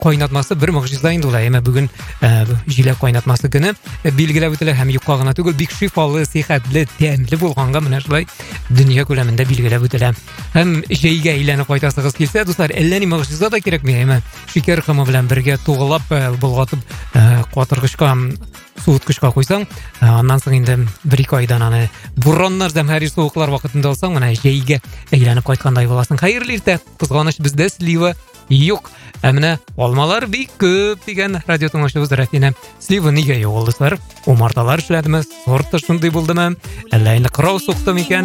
кайнатмасы бер мөгъҗиза инде ул. Әмма бүген җиләк кайнатмасы көне билгеләп үтелә һәм юкка гына түгел, бик шифалы, сихәтле, тәмле булганга менә шулай дөнья күләмендә билгеләп үтелә. Һәм җәйгә әйләнеп кайтасыгыз килсә, дуслар, әллә ни мөгъҗиза да кирәкми, әмма шикәр комы белән бергә тугылап, болгатып, катыргычка, суыткычка куйсаң, аннан соң инде 1-2 айдан аны бураннар, зәмһәри суыклар вакытында алсаң, менә җәйгә әйләнеп кайткандай буласың. Хәерле иртә, кызганыч, бездә слива юк. Ә менә алмалар бик күп дигән радио тыңлаучыбыз Рафина. Слива нигә юк, дуслар? Умарталар эшләдеме? Сорты шундый булдымы? Әллә инде кырау суктымы икән?